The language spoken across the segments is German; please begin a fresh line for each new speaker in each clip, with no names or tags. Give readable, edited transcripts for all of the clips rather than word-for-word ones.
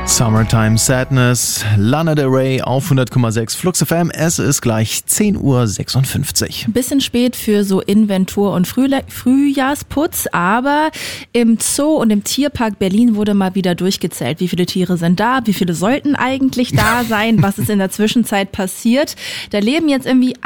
Summertime Sadness, Lana Del Rey auf 100,6 Flux FM. Es ist gleich 10:56 Uhr.
Bisschen spät für so Inventur- und Frühjahrsputz, aber im Zoo und im Tierpark Berlin wurde mal wieder durchgezählt. Wie viele Tiere sind da? Wie viele sollten eigentlich da sein? Was ist in der Zwischenzeit passiert? Da leben jetzt irgendwie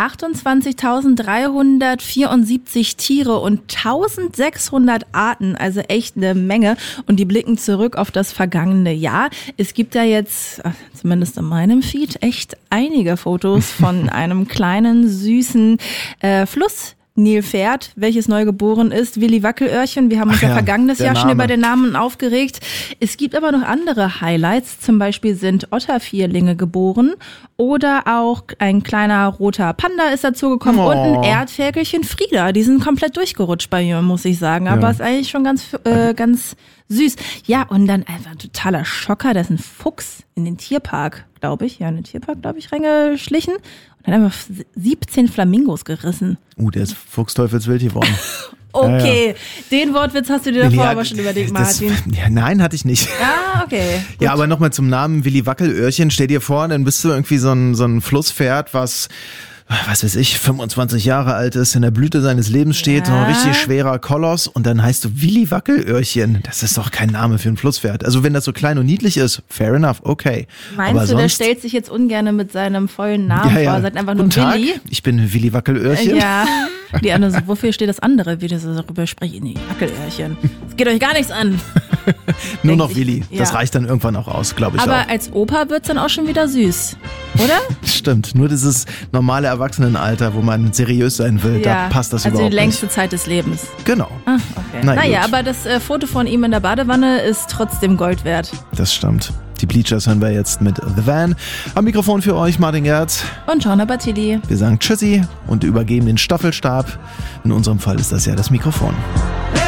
28.374 Tiere und 1600 Arten, also echt eine Menge. Und die blicken zurück auf das vergangene Jahr. Es gibt ja jetzt, zumindest in meinem Feed, echt einige Fotos von einem kleinen, süßen Flussnilpferd, welches neu geboren ist, Willi Wackelöhrchen. Wir haben uns ja vergangenes Jahr schon über den Namen aufgeregt. Es gibt aber noch andere Highlights. Zum Beispiel sind Ottervierlinge geboren oder auch ein kleiner roter Panda ist dazugekommen und ein Erdferkelchen Frieda. Die sind komplett durchgerutscht bei mir, muss ich sagen. Aber ist eigentlich schon ganz süß. Ja, und dann einfach ein totaler Schocker, da ist ein Fuchs in den Tierpark, glaube ich, reingeschlichen und dann einfach 17 Flamingos gerissen.
Der ist fuchsteufelswild geworden.
Okay, den Wortwitz hast du dir davor aber schon überlegt, Martin.
Nein, hatte ich nicht.
Ah, okay. Gut.
Ja, aber nochmal zum Namen Willi Wackelöhrchen. Stell dir vor, dann bist du irgendwie so ein Flusspferd, was weiß ich, 25 Jahre alt ist, in der Blüte seines Lebens steht, so ein richtig schwerer Koloss und dann heißt du Willi Wackelöhrchen. Das ist doch kein Name für ein Flusspferd. Also wenn das so klein und niedlich ist, fair enough, okay.
Meinst du, der stellt sich jetzt ungern mit seinem vollen Namen vor, sagt einfach nur
Guten
Willi?
Tag, ich bin Willi Wackelöhrchen.
Ja, die andere so, wofür steht das andere, wie das darüber sprechen? Nee, Wackelöhrchen. Das geht euch gar nichts an.
Nur noch Willi, das reicht dann irgendwann auch aus, glaube ich.
Aber
auch.
als Opa wird's dann auch schon wieder süß, oder?
Stimmt, nur dieses normale Erwachsenenalter, wo man seriös sein will, da passt das überhaupt nicht.
Also die längste Zeit des Lebens.
Genau.
Ah, okay. Naja, aber das Foto von ihm in der Badewanne ist trotzdem Gold wert.
Das stimmt. Die Bleachers hören wir jetzt mit The Van. Am Mikrofon für euch Martin Gerz.
Und Shauna Batilli.
Wir sagen Tschüssi und übergeben den Staffelstab. In unserem Fall ist das ja das Mikrofon.